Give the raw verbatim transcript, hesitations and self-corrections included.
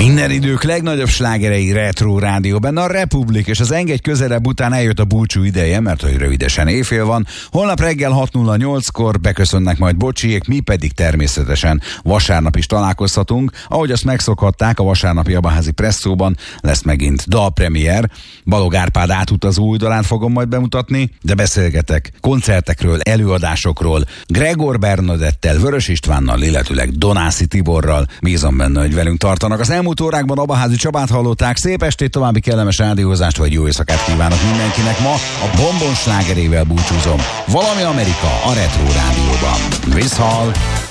Minden idők legnagyobb slágerei Retro Rádióban. A Republik és az Engedj közelebb után eljött a búcsú ideje, mert hogy rövidesen éjfél van. Holnap reggel hat nulla nyolckor beköszönnek majd bocsiék, mi pedig természetesen vasárnap is találkozhatunk. Ahogy azt megszokhatták, a vasárnapi Abaházi Presszóban lesz megint dalpremier. Balog Árpád átutazó új dalát fogom majd bemutatni, de beszélgetek koncertekről, előadásokról, Gregor Bernadettel, Vörös Istvánnal, illetőleg Donászi Tiborral. Bízom benne, hogy velünk tartanak. Az elmúlt órákban Abaházi Csabát hallották. Szép estét, további kellemes rádiózást vagy jó éjszakát kívánok mindenkinek. Ma a Bombon slágerével búcsúzom. Valami Amerika a Retro Rádióban. Viszhal!